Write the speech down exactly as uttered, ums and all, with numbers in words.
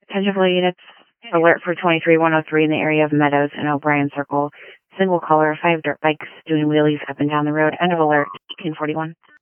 Tangibly units, alert for twenty-three one oh three in the area of Meadows and O'Brien Circle. Single caller, five dirt bikes doing wheelies up and down the road. End of alert, eighteen forty-one.